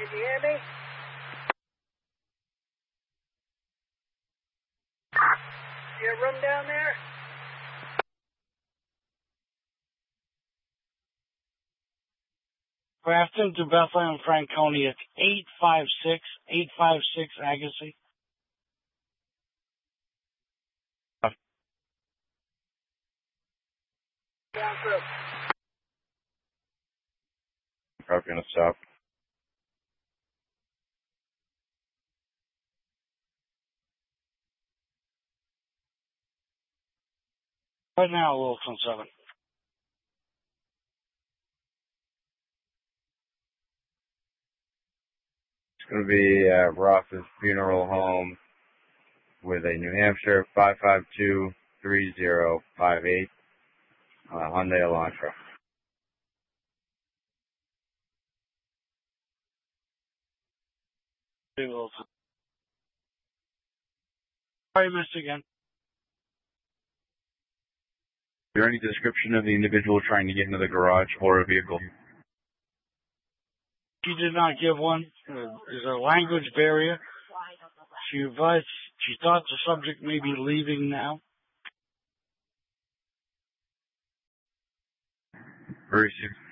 Can you hear me? You have room down there? Grafton to Bethlehem Franconia, it's 856 Agassiz. Down through. Probably gonna stop. Right now, Wilson 7. It's gonna be at Ross's Funeral Home with a New Hampshire 5523058 Hyundai Elantra. Hey, Wilson. Sorry, missed again. Is there any description of the individual trying to get into the garage or a vehicle? She did not give one. There's a language barrier. She advised she thought the subject may be leaving now. Very soon.